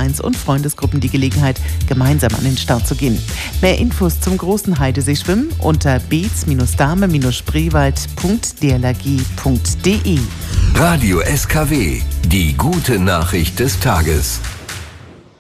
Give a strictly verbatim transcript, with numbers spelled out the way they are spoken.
Vereins- und Freundesgruppen die Gelegenheit, gemeinsam an den Start zu gehen. Mehr Infos zum großen Heideseeschwimmen unter beets-dame-spreewald punkt d l r g punkt d e. Radio S K W, die gute Nachricht des Tages.